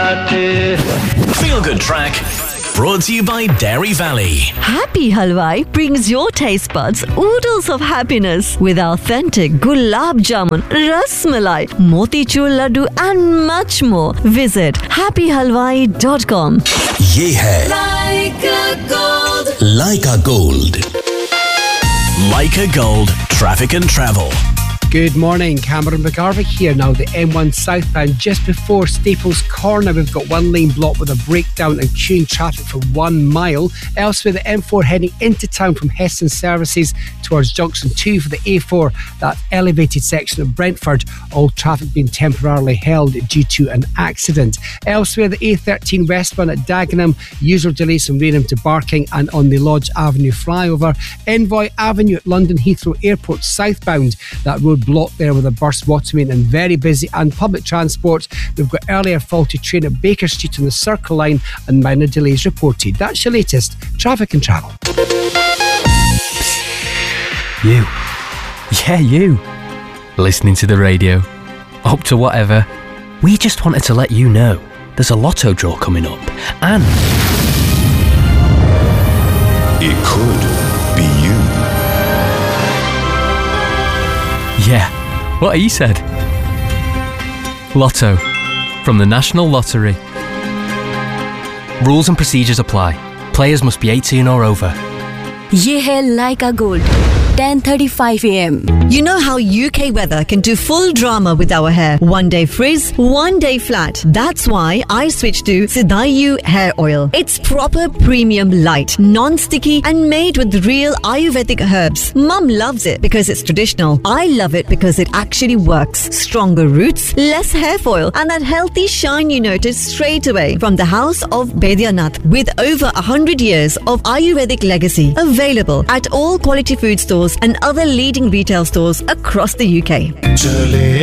Feel Good Track, brought to you by Dairy Valley. Happy Halwai brings your taste buds oodles of happiness with authentic gulab jamun, ras malai, motichur laddu and much more. Visit happyhalwai.com. Ye hai Leica Gold. Leica Gold, traffic and travel. Good morning, Cameron McGarvey here now. The M1 southbound just before Staples Corner, we've got one lane blocked with a breakdown and queuing traffic for 1 mile. Elsewhere, the M4 heading into town from Heston Services towards Junction 2 for the A4, that elevated section of Brentford. All traffic being temporarily held due to an accident. Elsewhere, the A13 westbound at Dagenham, usual delays from Rainham to Barking and on the Lodge Avenue flyover. Envoy Avenue at London Heathrow Airport southbound, that road blocked there with a burst bottoming and very busy. And public transport, we've got earlier faulty train at Baker Street on the Circle Line and minor delays reported. That's your latest traffic and travel. You. Yeah, you. Listening to the radio. Up to whatever. We just wanted to let you know there's a lotto draw coming up. And it could be you. yeah, what he said. Lotto. From the National Lottery. Rules and procedures apply. Players must be 18 or over. ये है Leica Gold, 10:35 AM. You know how UK weather can do full drama with our hair. One day frizz, one day flat. That's why I switched to Sidayu hair oil. It's proper premium light, non-sticky and made with real Ayurvedic herbs. Mum loves it because it's traditional. I love it because it actually works. Stronger roots, less hair foil and that healthy shine you notice straight away. From the house of Baidyanath with over 100 years of Ayurvedic legacy. Available at all quality food stores and other leading retail stores across the UK.